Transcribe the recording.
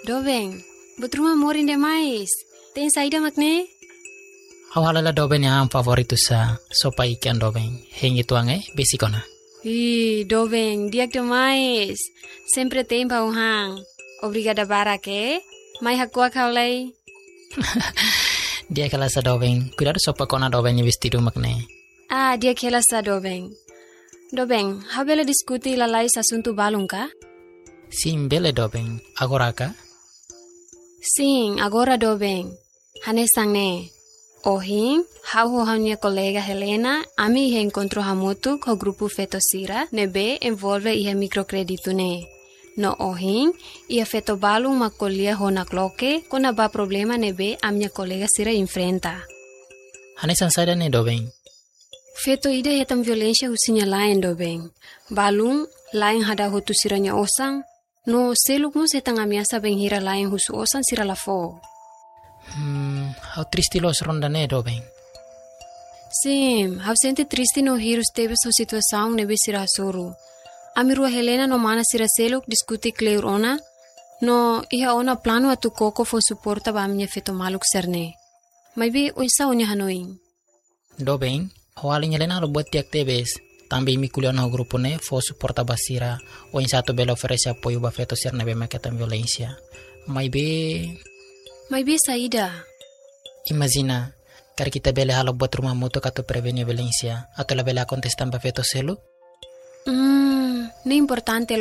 Dobeng, buat rumah morin demais. Tem saída makne? Awalala Dobeng yang favoritu sa sopa ikan Dobeng. Hengi tuange besikona. Dobeng, diak demais. Sempre tem pauhang. Obrigada barake. Mai hakua kaulay. Dia kala sa Dobeng. Cuidado sopa kona Dobeng vestido makne. Dia kela sa Dobeng. Dobeng, habela diskuti lalai asunto balong ka? Sim, bele Dobeng. Agora ka? Sim, agora Dobeng. Hanesang ne. Ohing, hau minha colega Helena, ami encontrou hamutu com o grupo Fetosira, nebe envolve ia microcredito ne. No ohing, ia feto balong makolia hona cloque, quando ba problema nebe a minha colega Sira enfrenta. Hanesan sada ne Dobeng. Feto ida hetam violência husinya lain Dobeng. Balong, lain hada hutu siranya osang, no seluk mo setang amiasa benghira lain husu osang sira lafo. How triste los ronda ne Dobeng. Sim, hau sente triste no hirus teve sua situação nebe sira suru. Amirua Helena no mana sira seluk diskuti kleur ona, no iha ona plano atu koko fo suporta ba minha feto maluk serne. Mai be oisa onya hanoing. Dobeng, awalnya Helena lo buat tiak tebes. Tambi mi kuliah no grupo ne fo suporta basira o in satu bela oferece apoio ba feto ser nebe maketan violência. Mai be saída. Imagina, kar kita bela halo buat rumah moto kato prevenir violência atau la bela contestan ba feto selu? No importante